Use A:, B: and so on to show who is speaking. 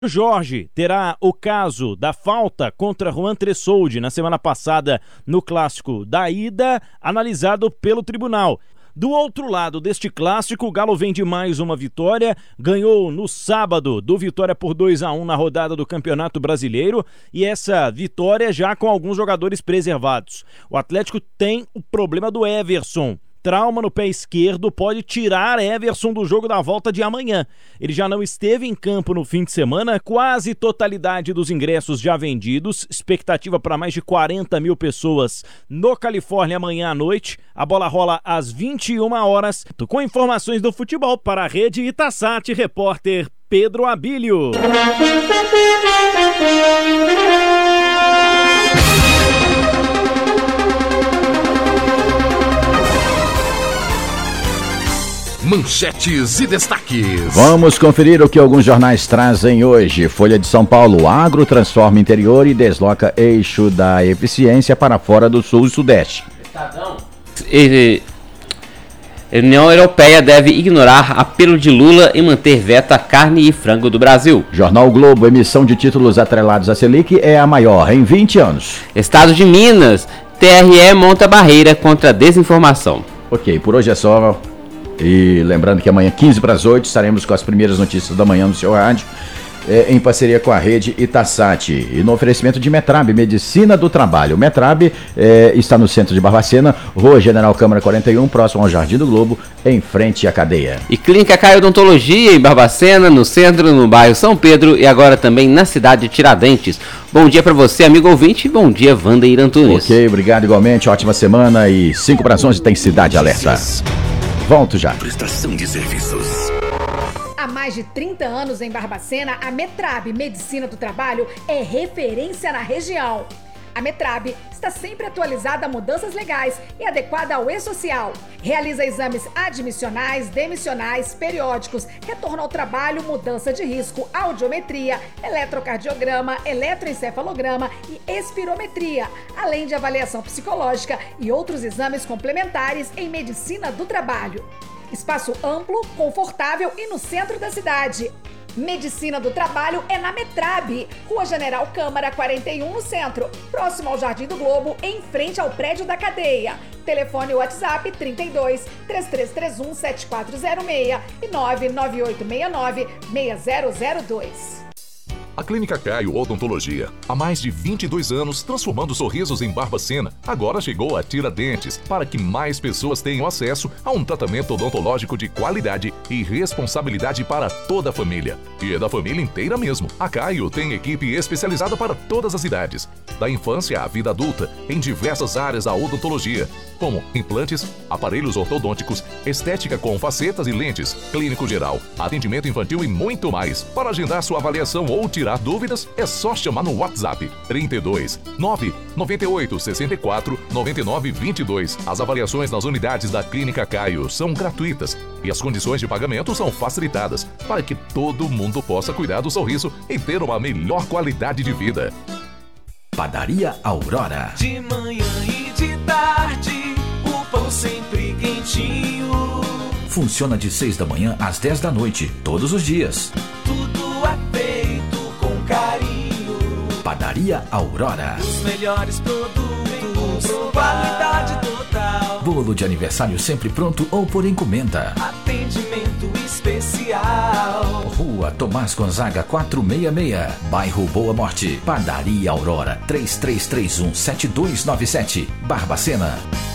A: Jorge terá o caso da falta contra Juan Tressoldi na semana passada no clássico da ida, analisado pelo tribunal. Do outro lado deste clássico, o Galo vem de mais uma vitória, ganhou no sábado do Vitória por 2-1 na rodada do Campeonato Brasileiro, e essa vitória já com alguns jogadores preservados. O Atlético tem o problema do Everson. Trauma no pé esquerdo pode tirar Everson do jogo da volta de amanhã. Ele já não esteve em campo no fim de semana, quase totalidade dos ingressos já vendidos, expectativa para mais de 40 mil pessoas no Califórnia amanhã à noite. A bola rola às 21 horas. Com informações do futebol para a Rede Itasat, repórter Pedro Abílio.
B: Manchetes e destaques.
C: Vamos conferir o que alguns jornais trazem hoje. Folha de São Paulo: agro transforma interior e desloca eixo da eficiência para fora do sul e sudeste.
D: Estadão. A União Europeia deve ignorar apelo de Lula e manter veto a carne e frango do Brasil.
C: Jornal o Globo: emissão de títulos atrelados à Selic é a maior em 20 anos.
D: Estado de Minas: TRE monta barreira contra a desinformação.
C: Ok, por hoje é só. E lembrando que amanhã, 7:45, estaremos com as primeiras notícias da manhã no seu rádio, em parceria com a Rede Itasat. E no oferecimento de Metrab, Medicina do Trabalho. Metrab está no centro de Barbacena, Rua General Câmara 41, próximo ao Jardim do Globo, em frente à cadeia.
D: E Clínica Caio Odontologia, em Barbacena, no centro, no bairro São Pedro e agora também na cidade de Tiradentes. Bom dia para você, amigo ouvinte. Bom dia, Wandeir Antunes.
C: Ok, obrigado igualmente. Ótima semana e 9:55 tem Cidade Alerta. Volto já.
B: Prestação de serviços.
E: Há mais de 30 anos em Barbacena, a Metrab Medicina do Trabalho é referência na região. A Metrab está sempre atualizada a mudanças legais e adequada ao e-social. Realiza exames admissionais, demissionais, periódicos, retorno ao trabalho, mudança de risco, audiometria, eletrocardiograma, eletroencefalograma e espirometria, além de avaliação psicológica e outros exames complementares em medicina do trabalho. Espaço amplo, confortável e no centro da cidade. Medicina do Trabalho é na Metrab, Rua General Câmara 41, no centro, próximo ao Jardim do Globo, em frente ao prédio da cadeia. Telefone WhatsApp 32 3331 7406 e 99869 6002.
B: A Clínica Caio Odontologia, há mais de 22 anos transformando sorrisos em Barbacena, agora chegou a Tiradentes, para que mais pessoas tenham acesso a um tratamento odontológico de qualidade e responsabilidade para toda a família. E é da família inteira mesmo. A Caio tem equipe especializada para todas as idades, da infância à vida adulta, em diversas áreas da odontologia, como implantes, aparelhos ortodônticos, estética com facetas e lentes, clínico geral, atendimento infantil e muito mais. Para agendar sua avaliação ou tirar dúvidas, é só chamar no WhatsApp 32 998 64 99 22. As avaliações nas unidades da Clínica Caio são gratuitas e as condições de pagamento são facilitadas para que todo mundo possa cuidar do sorriso e ter uma melhor qualidade de vida.
C: Padaria Aurora.
F: De manhã e de tarde, o pão sempre quentinho.
G: Funciona de 6 da manhã às 10 da noite, todos os dias.
F: Tudo é feito com carinho.
G: Padaria Aurora.
F: Os melhores produtos, qualidade total.
G: Bolo de aniversário sempre pronto ou por encomenda.
F: Atendimento especial.
G: Rua Tomás Gonzaga 466, bairro Boa Morte. Padaria Aurora 3331 7297, Barbacena.